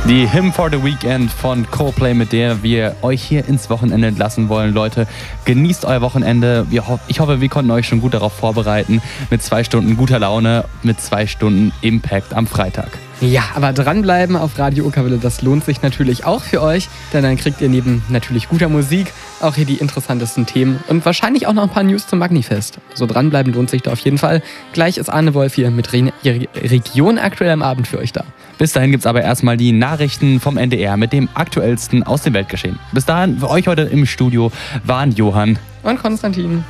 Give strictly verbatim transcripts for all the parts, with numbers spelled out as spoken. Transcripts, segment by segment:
Die Hymn for the Weekend von Coldplay, mit der wir euch hier ins Wochenende entlassen wollen. Leute, genießt euer Wochenende. Wir ho- ich hoffe, wir konnten euch schon gut darauf vorbereiten. Mit zwei Stunden guter Laune, mit zwei Stunden Impact am Freitag. Ja, aber dranbleiben auf Radio Okerwelle, das lohnt sich natürlich auch für euch, denn dann kriegt ihr neben natürlich guter Musik auch hier die interessantesten Themen und wahrscheinlich auch noch ein paar News zum Magnifest. So dranbleiben lohnt sich da auf jeden Fall. Gleich ist Arne Wolf hier mit Re- Region aktuell am Abend für euch da. Bis dahin gibt's aber erstmal die Nachrichten vom N D R mit dem Aktuellsten aus dem Weltgeschehen. Bis dahin, für euch heute im Studio waren Johann und Konstantin.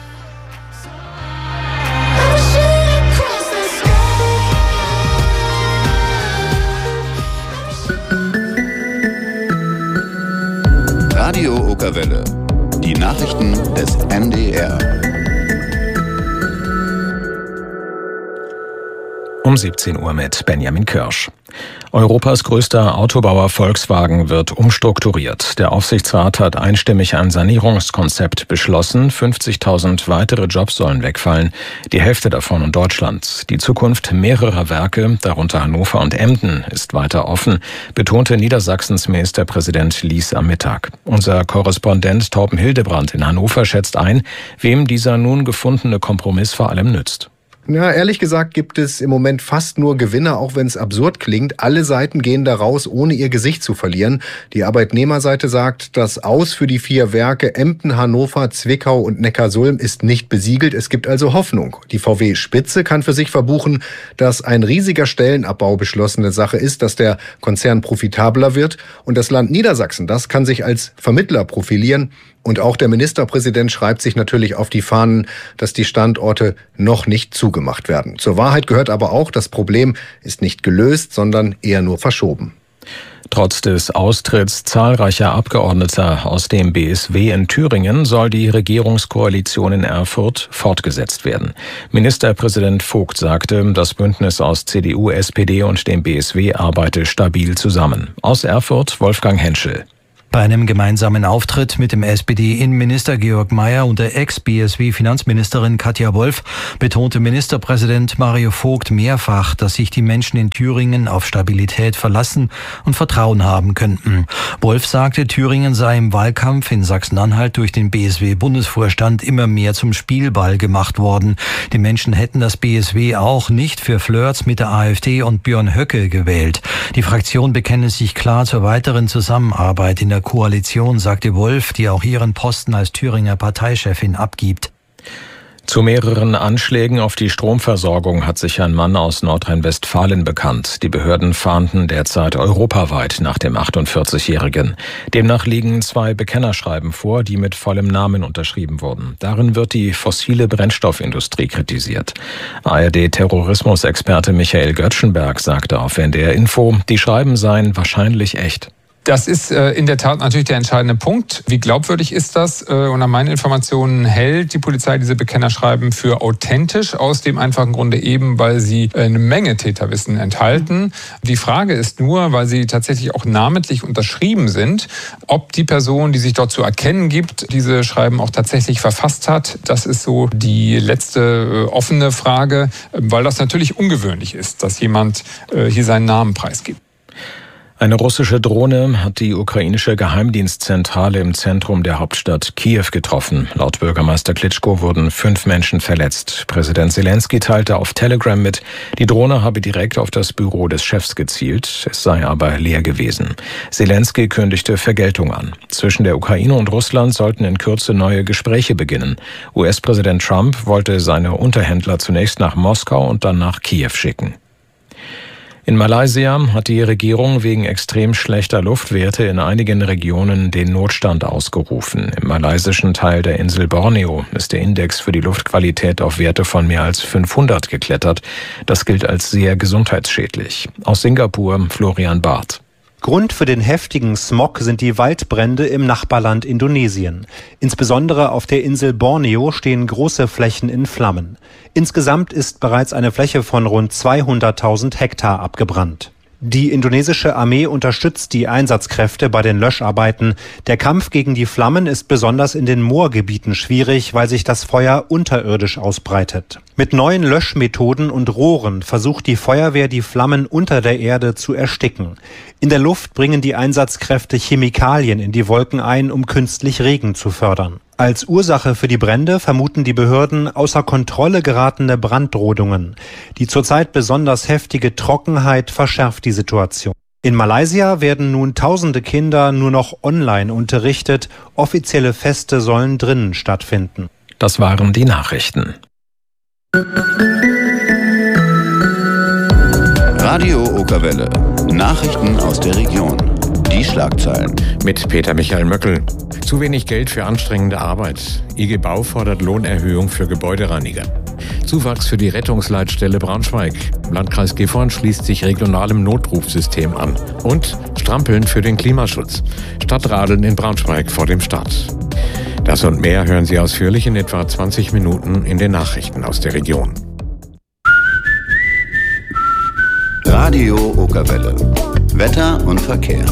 Radio Okerwelle. Die Nachrichten des N D R. Um siebzehn Uhr mit Benjamin Kirsch. Europas größter Autobauer Volkswagen wird umstrukturiert. Der Aufsichtsrat hat einstimmig ein Sanierungskonzept beschlossen. fünfzigtausend weitere Jobs sollen wegfallen, die Hälfte davon in Deutschland. Die Zukunft mehrerer Werke, darunter Hannover und Emden, ist weiter offen, betonte Niedersachsens Ministerpräsident Lies am Mittag. Unser Korrespondent Torben Hildebrand in Hannover schätzt ein, wem dieser nun gefundene Kompromiss vor allem nützt. Ja, ehrlich gesagt gibt es im Moment fast nur Gewinner, auch wenn es absurd klingt. Alle Seiten gehen da raus, ohne ihr Gesicht zu verlieren. Die Arbeitnehmerseite sagt, das Aus für die vier Werke Emden, Hannover, Zwickau und Neckarsulm ist nicht besiegelt. Es gibt also Hoffnung. Die V W-Spitze kann für sich verbuchen, dass ein riesiger Stellenabbau beschlossene Sache ist, dass der Konzern profitabler wird. Und das Land Niedersachsen, das kann sich als Vermittler profilieren. Und auch der Ministerpräsident schreibt sich natürlich auf die Fahnen, dass die Standorte noch nicht zugemacht werden. Zur Wahrheit gehört aber auch, das Problem ist nicht gelöst, sondern eher nur verschoben. Trotz des Austritts zahlreicher Abgeordneter aus dem B S W in Thüringen soll die Regierungskoalition in Erfurt fortgesetzt werden. Ministerpräsident Vogt sagte, das Bündnis aus C D U, S P D und dem B S W arbeite stabil zusammen. Aus Erfurt Wolfgang Henschel. Bei einem gemeinsamen Auftritt mit dem S P D-Innenminister Georg Mayer und der Ex-B S W-Finanzministerin Katja Wolf betonte Ministerpräsident Mario Vogt mehrfach, dass sich die Menschen in Thüringen auf Stabilität verlassen und Vertrauen haben könnten. Wolf sagte, Thüringen sei im Wahlkampf in Sachsen-Anhalt durch den B S W-Bundesvorstand immer mehr zum Spielball gemacht worden. Die Menschen hätten das B S W auch nicht für Flirts mit der AfD und Björn Höcke gewählt. Die Fraktion bekenne sich klar zur weiteren Zusammenarbeit in der Koalition, sagte Wolf, die auch ihren Posten als Thüringer Parteichefin abgibt. Zu mehreren Anschlägen auf die Stromversorgung hat sich ein Mann aus Nordrhein-Westfalen bekannt. Die Behörden fahnden derzeit europaweit nach dem achtundvierzigjährigen. Demnach liegen zwei Bekennerschreiben vor, die mit vollem Namen unterschrieben wurden. Darin wird die fossile Brennstoffindustrie kritisiert. A R D-Terrorismusexperte Michael Göttschenberg sagte auf N D R Info, die Schreiben seien wahrscheinlich echt. Das ist äh, in der Tat natürlich der entscheidende Punkt. Wie glaubwürdig ist das? Äh, und nach meinen Informationen hält die Polizei diese Bekennerschreiben für authentisch, aus dem einfachen Grunde eben, weil sie äh, eine Menge Täterwissen enthalten. Die Frage ist nur, weil sie tatsächlich auch namentlich unterschrieben sind, ob die Person, die sich dort zu erkennen gibt, diese Schreiben auch tatsächlich verfasst hat. Das ist so die letzte äh, offene Frage, äh, weil das natürlich ungewöhnlich ist, dass jemand äh, hier seinen Namen preisgibt. Eine russische Drohne hat die ukrainische Geheimdienstzentrale im Zentrum der Hauptstadt Kiew getroffen. Laut Bürgermeister Klitschko wurden fünf Menschen verletzt. Präsident Zelensky teilte auf Telegram mit, die Drohne habe direkt auf das Büro des Chefs gezielt, es sei aber leer gewesen. Zelensky kündigte Vergeltung an. Zwischen der Ukraine und Russland sollten in Kürze neue Gespräche beginnen. U S-Präsident Trump wollte seine Unterhändler zunächst nach Moskau und dann nach Kiew schicken. In Malaysia hat die Regierung wegen extrem schlechter Luftwerte in einigen Regionen den Notstand ausgerufen. Im malaysischen Teil der Insel Borneo ist der Index für die Luftqualität auf Werte von mehr als fünfhundert geklettert. Das gilt als sehr gesundheitsschädlich. Aus Singapur Florian Barth. Grund für den heftigen Smog sind die Waldbrände im Nachbarland Indonesien. Insbesondere auf der Insel Borneo stehen große Flächen in Flammen. Insgesamt ist bereits eine Fläche von rund zweihunderttausend Hektar abgebrannt. Die indonesische Armee unterstützt die Einsatzkräfte bei den Löscharbeiten. Der Kampf gegen die Flammen ist besonders in den Moorgebieten schwierig, weil sich das Feuer unterirdisch ausbreitet. Mit neuen Löschmethoden und Rohren versucht die Feuerwehr, die Flammen unter der Erde zu ersticken. In der Luft bringen die Einsatzkräfte Chemikalien in die Wolken ein, um künstlich Regen zu fördern. Als Ursache für die Brände vermuten die Behörden außer Kontrolle geratene Brandrodungen. Die zurzeit besonders heftige Trockenheit verschärft die Situation. In Malaysia werden nun tausende Kinder nur noch online unterrichtet. Offizielle Feste sollen drinnen stattfinden. Das waren die Nachrichten. Radio Okerwelle. Nachrichten aus der Region. Die Schlagzeilen. Mit Peter Michael Möckel. Zu wenig Geld für anstrengende Arbeit. I G Bau fordert Lohnerhöhung für Gebäudereiniger. Zuwachs für die Rettungsleitstelle Braunschweig. Landkreis Gifhorn schließt sich regionalem Notrufsystem an. Und Strampeln für den Klimaschutz. Stadtradeln in Braunschweig vor dem Start. Das und mehr hören Sie ausführlich in etwa zwanzig Minuten in den Nachrichten aus der Region. Radio Okerwelle. Wetter und Verkehr.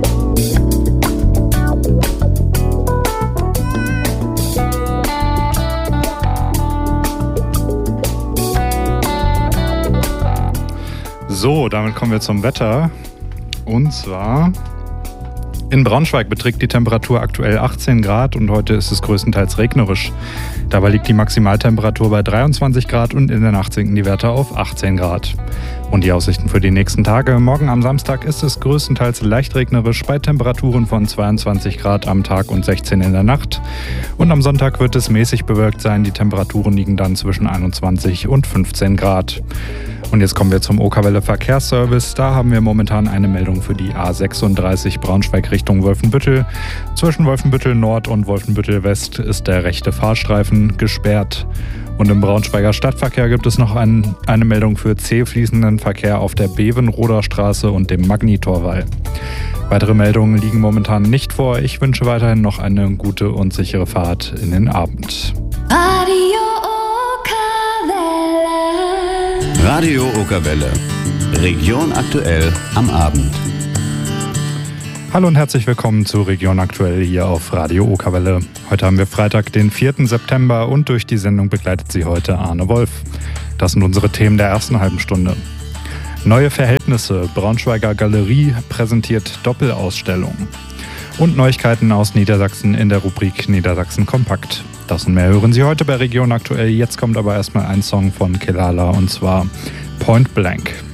So, damit kommen wir zum Wetter. Und zwar in Braunschweig beträgt die Temperatur aktuell achtzehn Grad und heute ist es größtenteils regnerisch. Dabei liegt die Maximaltemperatur bei dreiundzwanzig Grad und in der Nacht sinken die Werte auf achtzehn Grad. Und die Aussichten für die nächsten Tage. Morgen am Samstag ist es größtenteils leicht regnerisch bei Temperaturen von zweiundzwanzig Grad am Tag und sechzehn in der Nacht. Und am Sonntag wird es mäßig bewölkt sein. Die Temperaturen liegen dann zwischen einundzwanzig und fünfzehn Grad. Und jetzt kommen wir zum Okerwelle Verkehrsservice. Da haben wir momentan eine Meldung für die A sechsunddreißig Braunschweig Richtung Wolfenbüttel. Zwischen Wolfenbüttel Nord und Wolfenbüttel West ist der rechte Fahrstreifen gesperrt. Und im Braunschweiger Stadtverkehr gibt es noch ein, eine Meldung für zäh fließenden Verkehr auf der Bevenroder Straße und dem Magnitorwall. Weitere Meldungen liegen momentan nicht vor. Ich wünsche weiterhin noch eine gute und sichere Fahrt in den Abend. Radio Okerwelle. Radio Okerwelle. Region aktuell am Abend. Hallo und herzlich willkommen zu Region Aktuell hier auf Radio Okerwelle. Heute haben wir Freitag, den vierten September und durch die Sendung begleitet Sie heute Arne Wolf. Das sind unsere Themen der ersten halben Stunde. Neue Verhältnisse. Braunschweiger Galerie präsentiert Doppelausstellung. Und Neuigkeiten aus Niedersachsen in der Rubrik Niedersachsen Kompakt. Das und mehr hören Sie heute bei Region Aktuell. Jetzt kommt aber erstmal ein Song von Kelala und zwar Point Blank.